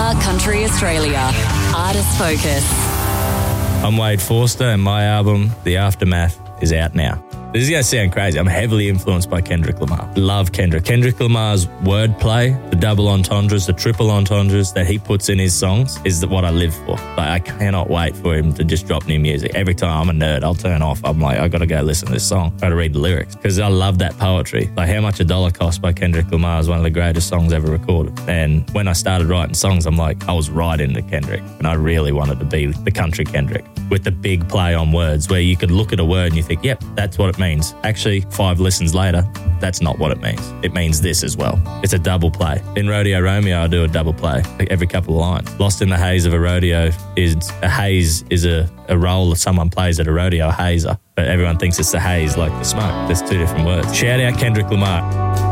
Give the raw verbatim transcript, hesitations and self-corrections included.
Star Country Australia. Artist Focus. I'm Wade Forster and my album, The Aftermath, is out now. This is going to sound crazy. I'm heavily influenced by Kendrick Lamar. Love Kendrick. Kendrick Lamar's wordplay, the double entendres, the triple entendres that he puts in his songs is what I live for. Like, I cannot wait for him to just drop new music. Every time I'm a nerd, I'll turn off. I'm like, I got to go listen to this song. Got to read the lyrics because I love that poetry. Like How Much a Dollar Costs by Kendrick Lamar is one of the greatest songs ever recorded. And when I started writing songs, I'm like, I was right into Kendrick and I really wanted to be the country Kendrick with the big play on words where you could look at a word and you think, yep, that's what it means. Actually, five listens later, that's not what it means. It means this as well. It's a double play. In Rodeo Romeo, I do a double play like every couple of lines. Lost in the haze of a rodeo is a haze is a, a role that someone plays at a rodeo, a hazer. But everyone thinks it's the haze like the smoke. There's two different words. Shout out Kendrick Lamar.